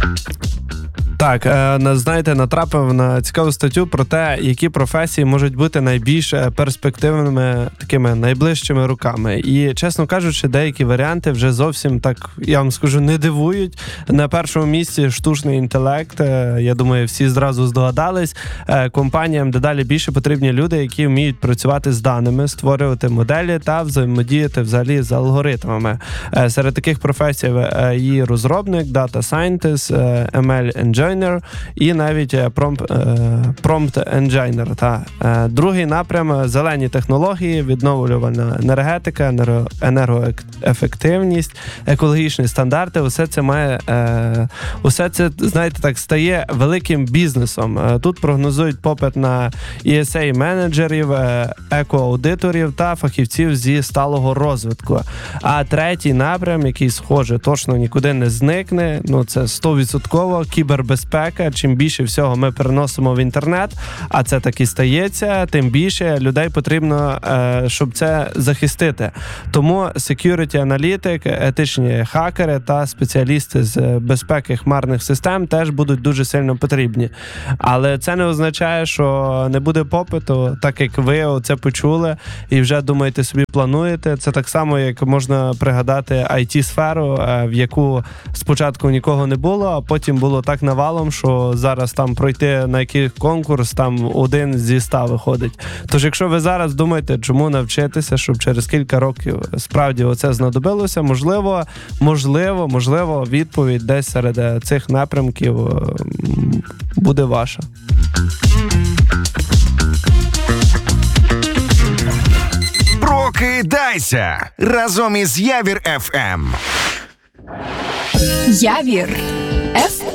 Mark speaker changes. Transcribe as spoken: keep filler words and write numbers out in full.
Speaker 1: Так, знаєте, натрапив на цікаву статтю про те, які професії можуть бути найбільш перспективними, такими найближчими роками. І, чесно кажучи, деякі варіанти вже зовсім так, я вам скажу, не дивують. На першому місці штучний інтелект. Я думаю, всі зразу здогадались. Компаніям дедалі більше потрібні люди, які вміють працювати з даними, створювати моделі та взаємодіяти взагалі з алгоритмами. Серед таких професій є розробник, data scientist, ем ел engineer, і навіть prompt, prompt engineer. Та. Другий напрям – зелені технології, відновлювальна енергетика, енергоефективність, екологічні стандарти. Усе це має, усе це, знаєте, так, стає великим бізнесом. Тут прогнозують попит на і ес ей-менеджерів, екоаудиторів та фахівців зі сталого розвитку. А третій напрям, який, схоже, точно нікуди не зникне, ну це сто відсотків кібербезпека. Чим більше всього ми переносимо в інтернет, а це так і стається, тим більше людей потрібно, щоб це захистити. Тому security-аналітик, етичні хакери та спеціалісти з безпеки хмарних систем теж будуть дуже сильно потрібні. Але це не означає, що не буде попиту, так як ви це почули і вже думаєте собі, плануєте. Це так само, як можна пригадати ай ті-сферу, в яку спочатку нікого не було, а потім було так навалом, що зараз там пройти на який конкурс, там один зі ста виходить. Тож, якщо ви зараз думаєте, чому навчитися, щоб через кілька років справді оце знадобилося, можливо, можливо, можливо, відповідь десь серед цих напрямків буде ваша.
Speaker 2: Прокидайся разом із Явір еф ем.
Speaker 3: Явір еф ем.